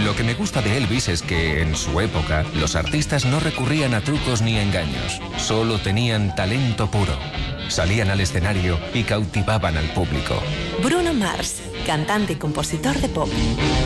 Lo que me gusta de Elvis es que, en su época, los artistas no recurrían a trucos ni engaños. Solo tenían talento puro. Salían al escenario y cautivaban al público. Bruno Mars, cantante y compositor de pop.